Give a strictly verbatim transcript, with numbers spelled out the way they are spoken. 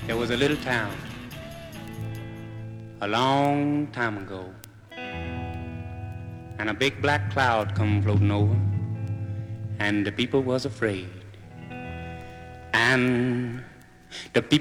There was a little town a long time ago, and a big black cloud come floating over, and the people was afraid, and the people